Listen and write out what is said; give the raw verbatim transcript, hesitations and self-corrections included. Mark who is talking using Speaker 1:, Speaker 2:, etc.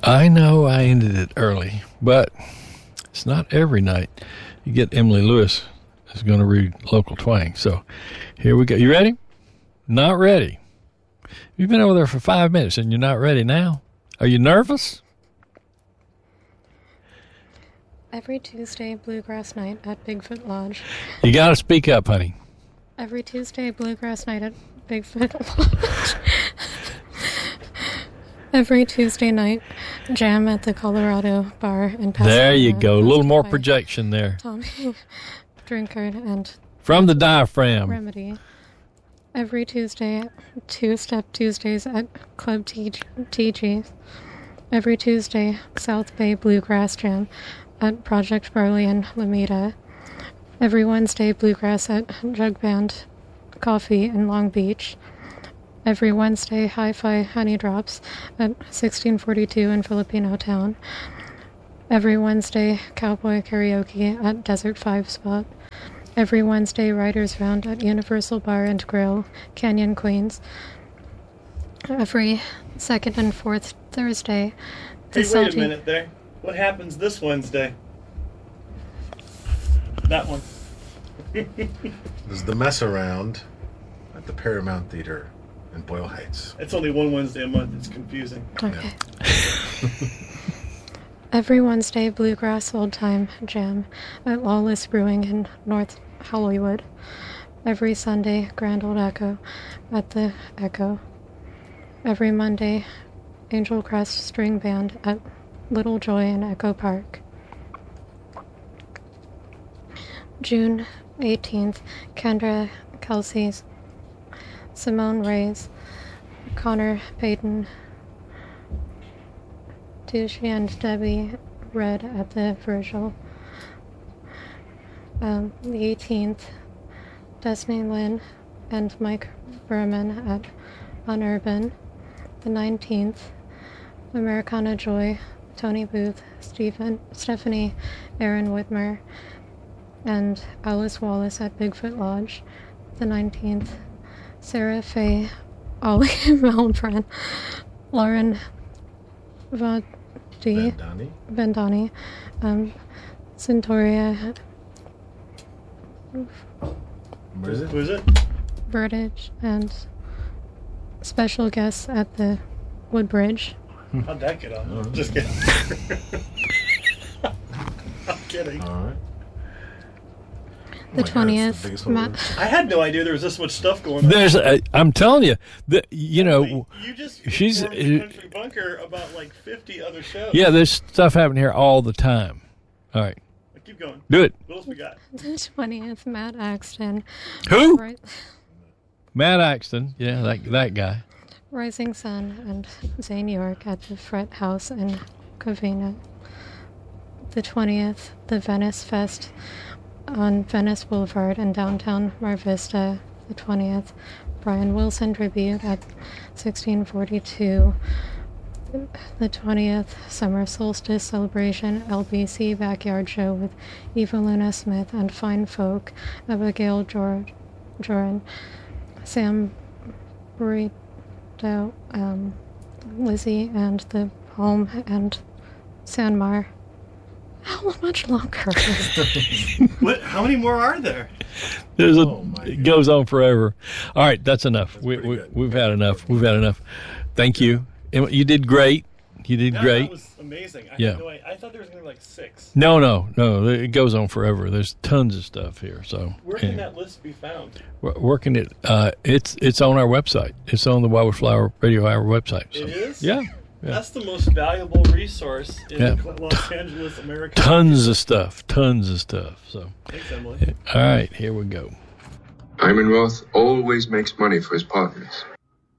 Speaker 1: I know I ended it early, but it's not every night you get Emily Lewis is going to read Local Twang. So here we go. You ready? Not ready. You've been over there for five minutes and you're not ready now. Are you nervous?
Speaker 2: Every Tuesday, Bluegrass Night at Bigfoot Lodge.
Speaker 1: You got to speak up, honey.
Speaker 2: Every Tuesday, Bluegrass Night at Bigfoot Lodge. Every Tuesday night, jam at the Colorado Bar in Pasadena.
Speaker 1: There you go. A little more projection there.
Speaker 2: Tommy Drinkard and
Speaker 1: From the diaphragm.
Speaker 2: Remedy. Every Tuesday, Two-Step Tuesdays at Club T G. Every Tuesday, South Bay Bluegrass Jam at Project Barley in Lomita. Every Wednesday, Bluegrass at Jug Band Coffee in Long Beach. Every Wednesday, Hi-Fi Honey Drops at sixteen forty-two in Filipino Town. Every Wednesday, Cowboy Karaoke at Desert Five Spot. Every Wednesday, Writers Round at Universal Bar and Grill, Canyon, Queens. Every second and fourth Thursday,
Speaker 3: the Hey, wait a minute there. What happens this Wednesday? That one.
Speaker 4: This is the Mess Around at the Paramount Theater in Boyle Heights.
Speaker 3: It's only one Wednesday a month. It's confusing.
Speaker 2: Okay. Yeah. Every Wednesday, Bluegrass Old Time Jam at Lawless Brewing in North Hollywood. Every Sunday, Grand Old Echo at the Echo. Every Monday, Angel Crest String Band at Little Joy in Echo Park. June eighteenth, Kendra Kelsey's, Simone Ray's, Connor Payton, Tushy and Debbie Red at the Virgil. Um, the eighteenth, Destiny Lynn and Mike Berman at Unurban. The nineteenth, Americana Joy, Tony Booth, Stephen, Stephanie Aaron Whitmer, and Alice Wallace at Bigfoot Lodge. The nineteenth, Sarah Faye, Ollie Malbran, Lauren Vadi,
Speaker 4: Vandani,
Speaker 2: Vandani, um, Centauria,
Speaker 4: Where is it?
Speaker 3: Who is it?
Speaker 2: Burdage, and special guests at the Woodbridge.
Speaker 3: How'd that get on? Uh-huh. Just kidding. I'm kidding.
Speaker 4: All right.
Speaker 2: The twentieth. Ma-
Speaker 3: I had no idea there was this much stuff going on.
Speaker 1: There's, a, I'm telling you, the, you know,
Speaker 3: you just
Speaker 1: she's uh,
Speaker 3: Country Bunker about like fifty other shows.
Speaker 1: Yeah, there's stuff happening here all the time. All right,
Speaker 3: keep going.
Speaker 1: Do it.
Speaker 3: What else we got?
Speaker 2: The twentieth, Matt Axton.
Speaker 1: Who?
Speaker 2: Right.
Speaker 1: Matt Axton. Yeah, that that guy.
Speaker 2: Rising Sun and Zane York at the Fret House in Covina. The twentieth, the Venice Fest on Venice Boulevard in downtown Mar Vista. The twentieth, Brian Wilson tribute at sixteen forty-two. The twentieth, Summer Solstice Celebration L B C Backyard Show with Eva Luna Smith and Fine Folk, Abigail Jor- Joran, Sam Burrito, um, Lizzie and the Palm and Sanmar. How much longer?
Speaker 3: What? How many more are there?
Speaker 1: There's a.
Speaker 4: Oh
Speaker 1: it goes on forever. All right, that's enough.
Speaker 4: That's
Speaker 1: we, we,
Speaker 4: good.
Speaker 1: we've had enough. We've had enough. Thank you. You did great. You did
Speaker 3: Yeah,
Speaker 1: great.
Speaker 3: That was amazing. I
Speaker 1: Yeah.
Speaker 3: had no idea. I thought there was going to be like six.
Speaker 1: No, no, no. It goes on forever. There's tons of stuff here. So
Speaker 3: Where can
Speaker 1: anyway.
Speaker 3: that list be found?
Speaker 1: We're working it. Uh, it's it's on our website. It's on the Wildwood Flower Radio Hour website. So.
Speaker 3: It is?
Speaker 1: Yeah. Yeah.
Speaker 3: That's the most valuable resource in
Speaker 1: Yeah.
Speaker 3: Los Angeles, America.
Speaker 1: Tons of stuff. Tons of stuff. So.
Speaker 3: Thanks, Emily.
Speaker 1: All right, here we go.
Speaker 5: Hyman Roth always makes money for his partners.